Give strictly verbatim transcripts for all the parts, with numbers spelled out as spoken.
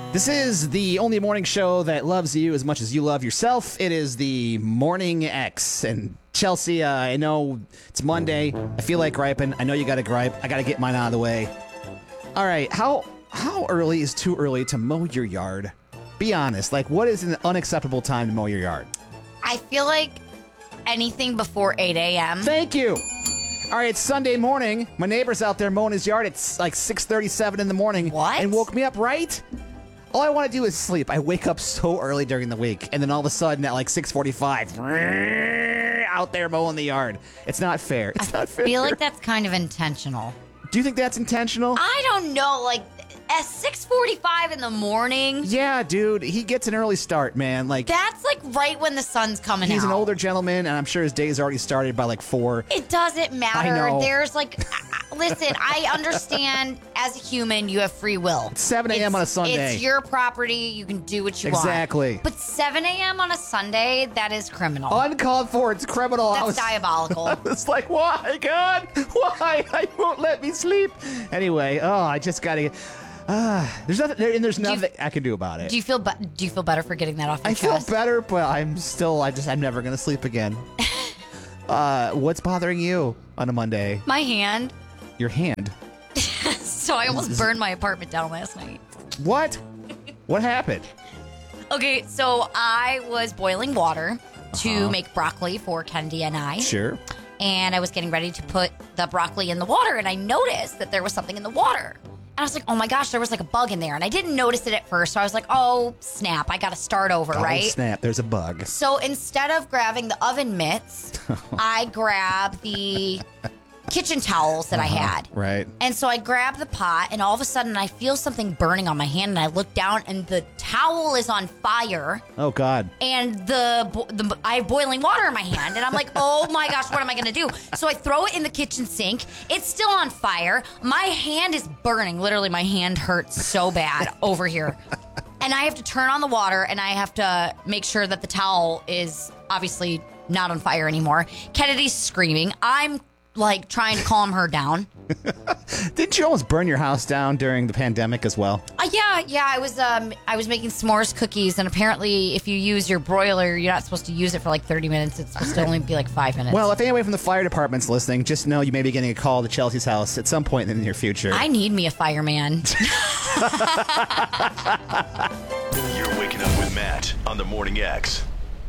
This is the only morning show that loves you as much as you love yourself. It is the Morning X. And Chelsea, uh, I know it's Monday. I feel like griping. I know you got to gripe. I got to get mine out of the way. All right, how how early is too early to mow your yard? Be honest. Like, what is an unacceptable time to mow your yard? I feel like anything before eight a.m. Thank you. All right, it's Sunday morning. My neighbor's out there mowing his yard. It's like six thirty-seven in the morning. What? And woke me up, right? All I want to do is sleep. I wake up so early during the week, and then all of a sudden at like six forty-five, out there mowing the yard. It's not fair. It's I not fair. I feel like that's kind of intentional. Do you think that's intentional? I don't know. Like, at six forty-five in the morning. Yeah, dude. He gets an early start, man. Like That's like right when the sun's coming he's out. an older gentleman, and I'm sure his day's already started by like four. It doesn't matter. I know. There's like, listen, I understand as a human you have free will. It's seven a.m. on a Sunday. It's your property. You can do what you Exactly. want. But seven a.m. on a Sunday, that is criminal. Uncalled for. It's criminal. That's I was, diabolical. I was like, why, God? Why? I won't let me sleep. Anyway, oh, I just got to get... Uh, there's nothing, there, and there's nothing you, I can do about it. Do you feel be- Do you feel better for getting that off your I chest? feel better, but I'm still, I just, I'm never gonna sleep again. uh, what's bothering you on a Monday? My hand. Your hand. So I almost burned my apartment down last night. What? What happened? Okay, so I was boiling water to Uh-huh. make broccoli for Kendi and I. Sure. And I was getting ready to put the broccoli in the water, and I noticed that there was something in the water. And I was like, oh my gosh, there was like a bug in there. And I didn't notice it at first. So I was like, oh, snap, I got to start over, Oh, right? snap, there's a bug. So instead of grabbing the oven mitts, I grabbed the kitchen towels that Uh-huh. I had. Right. And so I grabbed the pot, and all of a sudden I feel something burning on my hand, and I look down, and the towel is on fire. Oh, God. And the, bo- the I have boiling water in my hand, and I'm like, oh my gosh, what am I gonna do? So I throw it in the kitchen sink. It's still on fire. My hand is burning. Literally, my hand hurts so bad over here. And I have to turn on the water, and I have to make sure that the towel is obviously not on fire anymore. Kennedy's screaming. I'm like trying to calm her down. Didn't you almost burn your house down during the pandemic as well? Uh, yeah, yeah. I was um I was making s'mores cookies, and apparently, if you use your broiler, you're not supposed to use it for like thirty minutes. It's supposed to only be like five minutes. Well, if anyone from the fire department's listening, just know you may be getting a call to Chelsea's house at some point in the near future. I need me a fireman. You're waking up with Matt on the Morning X.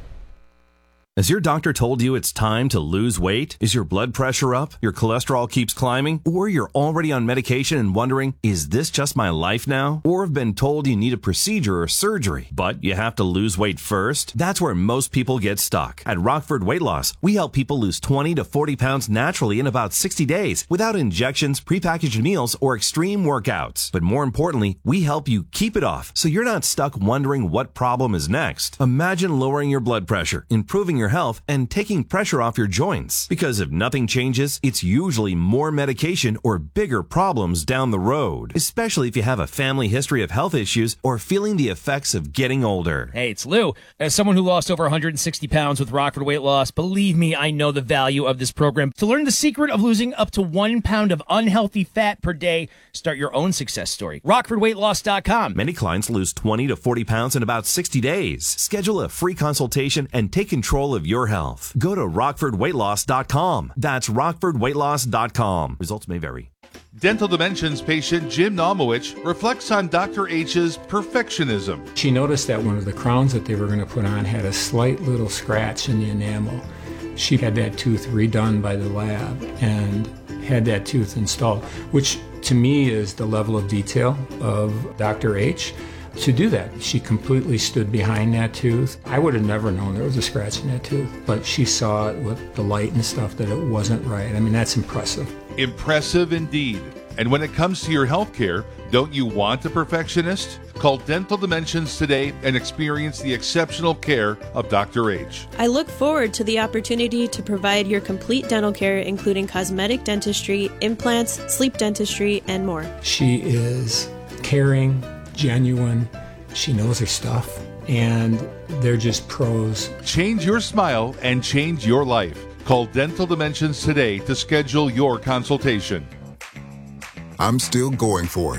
Has your doctor told you it's time to lose weight? Is your blood pressure up? Your cholesterol keeps climbing? Or you're already on medication and wondering, is this just my life now? Or have been told you need a procedure or surgery, but you have to lose weight first? That's where most people get stuck. At Rockford Weight Loss, we help people lose twenty to forty pounds naturally in about sixty days without injections, prepackaged meals, or extreme workouts. But more importantly, we help you keep it off so you're not stuck wondering what problem is next. Imagine lowering your blood pressure, improving your health, and taking pressure off your joints. Because if nothing changes, it's usually more medication or bigger problems down the road, especially if you have a family history of health issues or feeling the effects of getting older. Hey, it's Lou. As someone who lost over one hundred sixty pounds with Rockford Weight Loss, believe me, I know the value of this program. To learn the secret of losing up to one pound of unhealthy fat per day, start your own success story. Rockford Weight Loss dot com. Many clients lose twenty to forty pounds in about sixty days. Schedule a free consultation and take control of your health. Go to Rockford Weight Loss dot com. That's Rockford Weight Loss dot com. Results may vary. Dental Dimensions patient Jim Nomowich reflects on Doctor H's perfectionism. She noticed that one of the crowns that they were going to put on had a slight little scratch in the enamel. She had that tooth redone by the lab and had that tooth installed, which to me is the level of detail of Doctor H. To do that, she completely stood behind that tooth. I would have never known there was a scratch in that tooth, but she saw it with the light and stuff that it wasn't right. I mean, that's impressive. Impressive indeed. And when it comes to your health care, don't you want a perfectionist? Call Dental Dimensions today and experience the exceptional care of Doctor H. I look forward to the opportunity to provide your complete dental care, including cosmetic dentistry, implants, sleep dentistry, and more. She is caring, genuine, she knows her stuff, and they're just pros. Change your smile and change your life. Call Dental Dimensions today to schedule your consultation. I'm still going for it.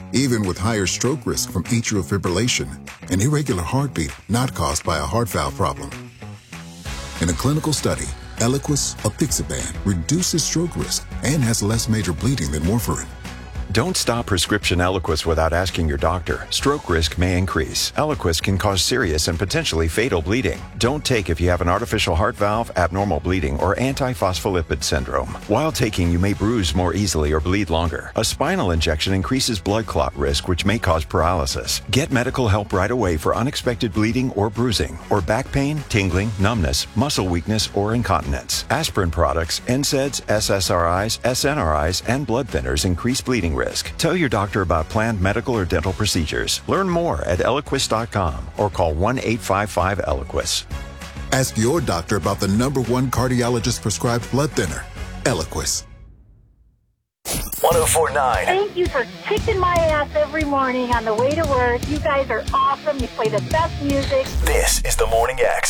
even with higher stroke risk from atrial fibrillation, an irregular heartbeat not caused by a heart valve problem. In a clinical study, Eliquis apixaban reduces stroke risk and has less major bleeding than warfarin. Don't stop prescription Eliquis without asking your doctor. Stroke risk may increase. Eliquis can cause serious and potentially fatal bleeding. Don't take if you have an artificial heart valve, abnormal bleeding, or antiphospholipid syndrome. While taking, you may bruise more easily or bleed longer. A spinal injection increases blood clot risk, which may cause paralysis. Get medical help right away for unexpected bleeding or bruising, or back pain, tingling, numbness, muscle weakness, or incontinence. Aspirin products, N SAIDs, S S R Is, S N R Is, and blood thinners increase bleeding risk. Tell your doctor about planned medical or dental procedures. Learn more at Eliquis dot com or call one eight five five Eliquis. Ask your doctor about the number one cardiologist prescribed blood thinner, Eliquis. one oh four point nine. Thank you for kicking my ass every morning on the way to work. You guys are awesome. You play the best music. This is the Morning X.